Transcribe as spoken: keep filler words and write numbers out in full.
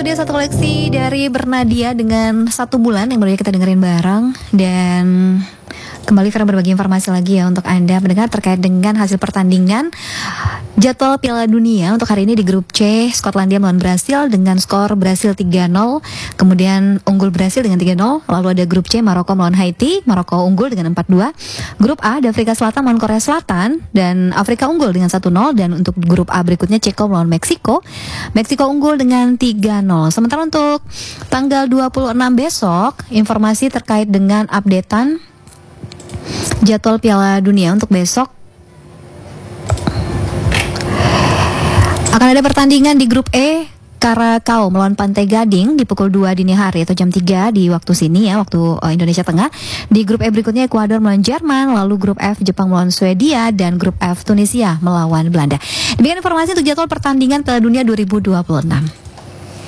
dia satu koleksi dari Bernadia dengan satu bulan yang baru kita dengerin bareng. Dan kembali karena berbagi informasi lagi ya untuk Anda mendengar terkait dengan hasil pertandingan jadwal Piala Dunia untuk hari ini di grup C. Skotlandia melawan Brasil dengan skor Brasil tiga nol, kemudian unggul Brasil dengan tiga nol. Lalu ada grup C, Maroko melawan Haiti, Maroko unggul dengan empat dua. Grup A ada Afrika Selatan melawan Korea Selatan dan Afrika unggul dengan satu nol. Dan untuk grup A berikutnya Ceko melawan Meksiko, Meksiko unggul dengan tiga nol. Sementara untuk tanggal dua puluh enam besok, informasi terkait dengan updatean jadwal Piala Dunia untuk besok. Akan ada pertandingan di grup E, Karakau melawan Pantai Gading di pukul dua dini hari atau jam tiga di waktu sini ya, waktu uh, Indonesia Tengah. Di grup E berikutnya Ekuador melawan Jerman, lalu grup F Jepang melawan Swedia, dan grup F Tunisia melawan Belanda. Demikian informasi untuk jadwal pertandingan Piala Dunia dua ribu dua puluh enam.